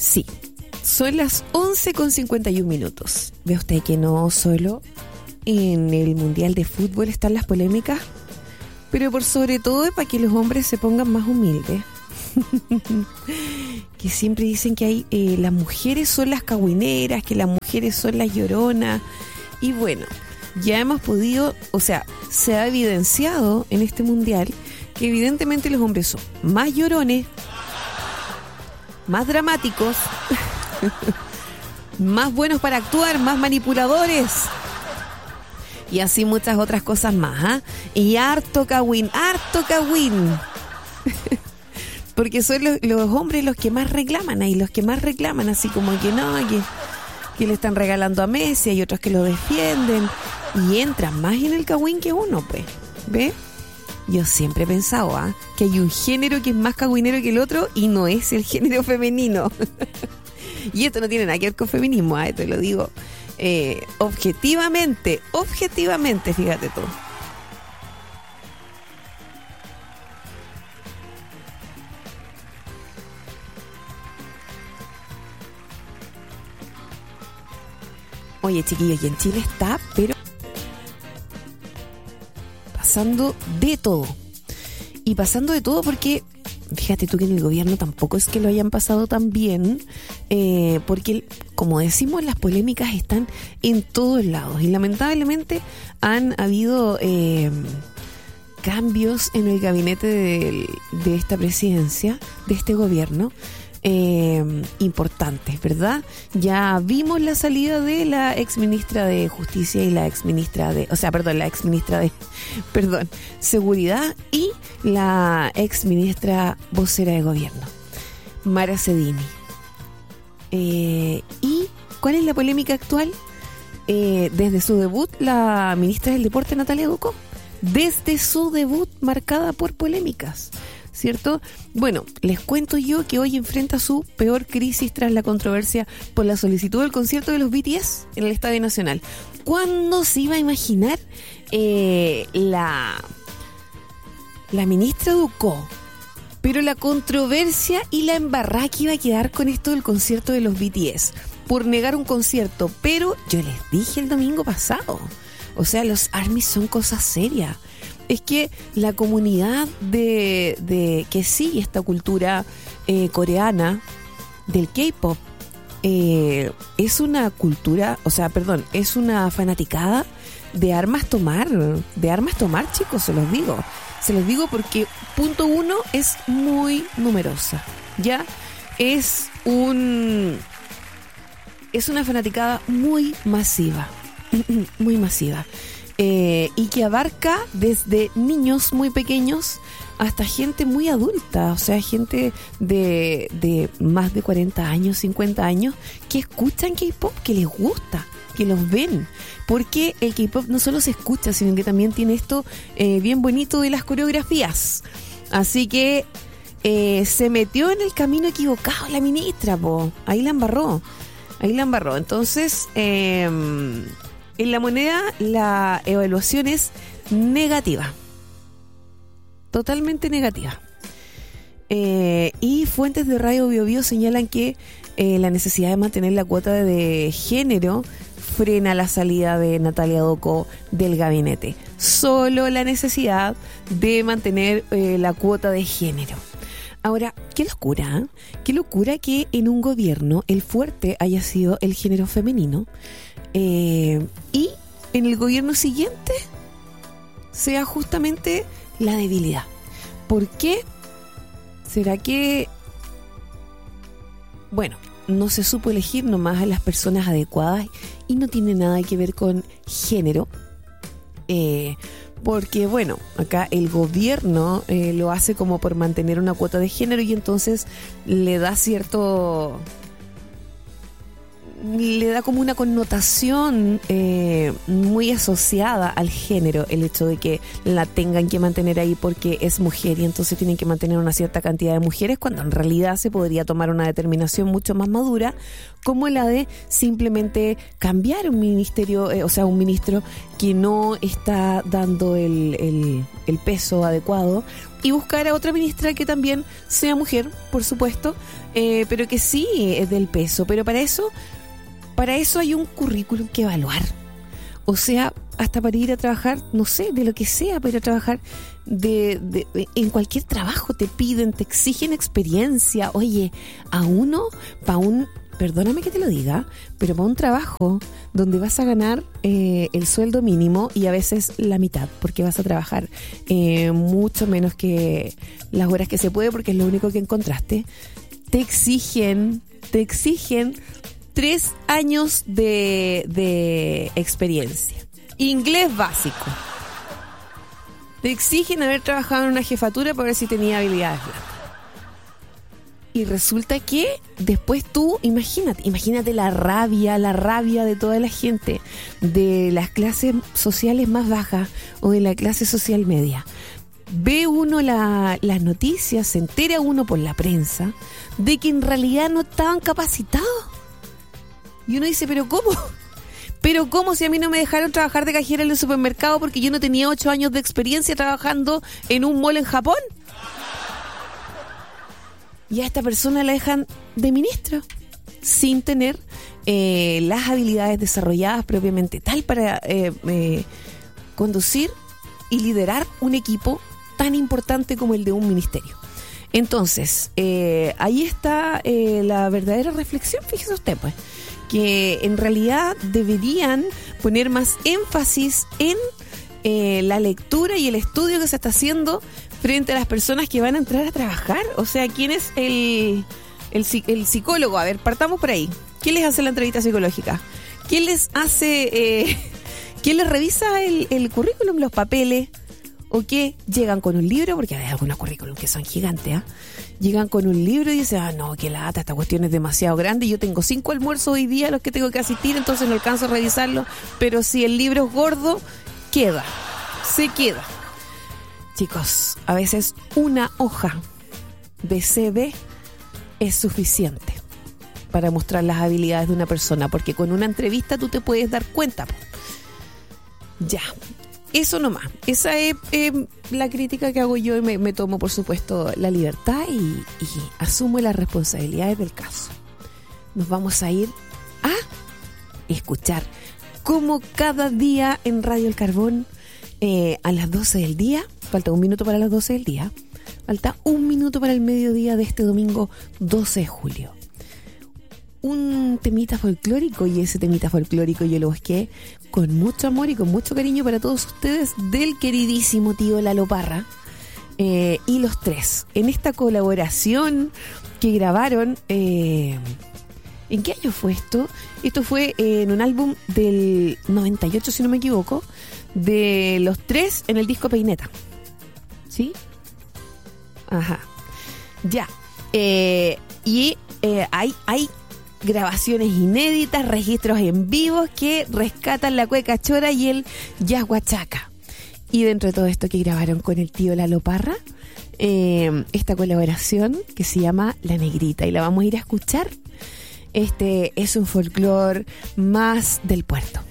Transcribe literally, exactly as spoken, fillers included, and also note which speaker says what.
Speaker 1: Sí, son las once con cincuenta y un minutos. ¿Ve usted que no solo en el Mundial de Fútbol están las polémicas? Pero por sobre todo es para que los hombres se pongan más humildes. Que siempre dicen que hay eh, las mujeres son las cagüineras, que las mujeres son las lloronas. Y bueno, ya hemos podido, o sea, se ha evidenciado en este Mundial que evidentemente los hombres son más llorones, más dramáticos, más buenos para actuar, más manipuladores y así muchas otras cosas más, ¿eh? Y harto cagüín, harto cagüín. Porque son los, los hombres los que más reclaman ahí, los que más reclaman, así como que no, que, que le están regalando a Messi, hay otros que lo defienden y entran más en el cagüín que uno, pues, ¿ve? Yo siempre he pensado ¿eh? que hay un género que es más cagüinero que el otro y no es el género femenino. Y esto no tiene nada que ver con feminismo, ¿eh? Te lo digo eh, objetivamente, objetivamente, fíjate tú. Oye, chiquillos, y en Chile está, pero pasando de todo. Y pasando de todo porque, fíjate tú que en el gobierno tampoco es que lo hayan pasado tan bien, eh, porque, como decimos, las polémicas están en todos lados. Y lamentablemente han habido eh, cambios en el gabinete de, de esta presidencia, de este gobierno, Eh, importantes, ¿verdad? Ya vimos la salida de la ex ministra de Justicia y la ex ministra de, o sea, perdón, la ex ministra de, perdón, Seguridad y la ex ministra vocera de Gobierno, Mara Cedini. Eh, ¿Y cuál es la polémica actual? Eh, desde su debut, la ministra del Deporte, Natalia Ducó, desde su debut marcada por polémicas, ¿cierto? Bueno, les cuento yo que hoy enfrenta su peor crisis tras la controversia por la solicitud del concierto de los B T S en el Estadio Nacional. ¿Cuándo se iba a imaginar eh, la, la ministra Ducó? Pero la controversia y la embarrada que iba a quedar con esto del concierto de los B T S por negar un concierto. Pero yo les dije el domingo pasado, o sea, los ARMYs son cosas serias. Es que la comunidad de, de que sigue esta cultura eh, coreana del K-pop eh, es una cultura, o sea, perdón, es una fanaticada de armas tomar, de armas tomar, chicos, se los digo. Se los digo porque, punto uno, es muy numerosa. Ya es un es una fanaticada muy masiva, muy masiva. Eh, y que abarca desde niños muy pequeños hasta gente muy adulta, o sea, gente de, de más de cuarenta años, cincuenta años, que escuchan K-pop, que les gusta, que los ven, porque el K-pop no solo se escucha, sino que también tiene esto eh, bien bonito de las coreografías. Así que eh, se metió en el camino equivocado la ministra, po. Ahí la embarró, ahí la embarró. Entonces, eh, en La Moneda la evaluación es negativa, totalmente negativa. Eh, y fuentes de Radio Bio Bio señalan que eh, la necesidad de mantener la cuota de género frena la salida de Natalia Ducó del gabinete. Solo la necesidad de mantener eh, la cuota de género. Ahora, qué locura, ¿eh? Qué locura que en un gobierno el fuerte haya sido el género femenino. Eh, y en el gobierno siguiente sea justamente la debilidad. ¿Por qué? ¿Será que, bueno, no se supo elegir nomás a las personas adecuadas y no tiene nada que ver con género? Eh, porque, bueno, acá el gobierno eh, lo hace como por mantener una cuota de género y entonces le da cierto... le da como una connotación eh, muy asociada al género, el hecho de que la tengan que mantener ahí porque es mujer y entonces tienen que mantener una cierta cantidad de mujeres, cuando en realidad se podría tomar una determinación mucho más madura, como la de simplemente cambiar un ministerio, eh, o sea, un ministro que no está dando el, el, el peso adecuado y buscar a otra ministra que también sea mujer, por supuesto, eh, pero que sí es del peso. Pero para eso, para eso hay un currículum que evaluar. O sea, hasta para ir a trabajar, no sé, de lo que sea, para ir a trabajar de, de, en cualquier trabajo te piden, te exigen experiencia. Oye, a uno, para un, perdóname que te lo diga, pero para un trabajo donde vas a ganar eh, el sueldo mínimo y a veces la mitad, porque vas a trabajar eh, mucho menos que las horas que se puede, porque es lo único que encontraste, te exigen, te exigen tres años de, de experiencia. Inglés básico. Te exigen haber trabajado en una jefatura para ver si tenía habilidades blandas. Y resulta que después tú, imagínate, imagínate la rabia, la rabia de toda la gente de las clases sociales más bajas o de la clase social media. Ve uno la, las noticias, se entera uno por la prensa de que en realidad no estaban capacitados. Y uno dice, ¿pero cómo? ¿Pero cómo si a mí no me dejaron trabajar de cajera en el supermercado porque yo no tenía ocho años de experiencia trabajando en un mall en Japón? Y a esta persona la dejan de ministra sin tener eh, las habilidades desarrolladas propiamente tal para eh, eh, conducir y liderar un equipo tan importante como el de un ministerio. Entonces, eh, ahí está eh, la verdadera reflexión, fíjese usted, pues, que en realidad deberían poner más énfasis en eh, la lectura y el estudio que se está haciendo frente a las personas que van a entrar a trabajar. O sea, ¿quién es el, el, el psicólogo? A ver, partamos por ahí. ¿Quién les hace la entrevista psicológica? ¿Quién les hace, eh, quién les revisa el, el currículum, los papeles? ¿O qué? Llegan con un libro, porque hay algunos currículum que son gigantes, ¿eh? Llegan con un libro y dicen, ah, no, qué lata, esta cuestión es demasiado grande, yo tengo cinco almuerzos hoy día a los que tengo que asistir, entonces no alcanzo a revisarlo, pero si el libro es gordo, queda, se queda. Chicos, a veces una hoja de C V es suficiente para mostrar las habilidades de una persona, porque con una entrevista tú te puedes dar cuenta. Ya. Eso nomás, esa es eh, la crítica que hago yo y me, me tomo, por supuesto, la libertad y, y asumo las responsabilidades del caso. Nos vamos a ir a escuchar como cada día en Radio El Carbón eh, a las doce del día, falta un minuto para las doce del día, falta un minuto para el mediodía de este domingo doce de julio. Un temita folclórico, y ese temita folclórico yo lo busqué con mucho amor y con mucho cariño para todos ustedes, del queridísimo tío Lalo Parra eh, y Los Tres, en esta colaboración que grabaron. Eh, ¿en qué año fue esto? Esto fue en un álbum del noventa y ocho, si no me equivoco, de Los Tres en el disco Peineta. ¿Sí? Ajá. Ya. Eh, y eh, hay... hay grabaciones inéditas, registros en vivos que rescatan la cueca chora y el yaguachaca. Y dentro de todo esto que grabaron con el tío Lalo Parra, eh, esta colaboración que se llama La Negrita, y la vamos a ir a escuchar. Este es un folclore más del puerto.